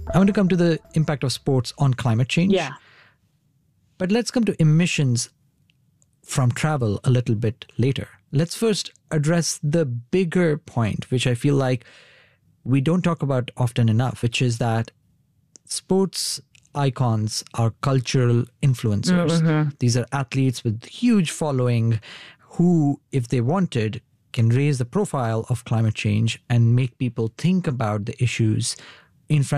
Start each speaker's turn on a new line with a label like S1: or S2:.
S1: I want to come to the impact of sports on climate change.
S2: Yeah.
S1: But let's come to emissions from travel a little bit later. Let's first address the bigger point, which I feel like we don't talk about often enough, which is that sports icons are cultural influencers. These are athletes with huge following who, if they wanted, can raise the profile of climate change and make people think about the issues in front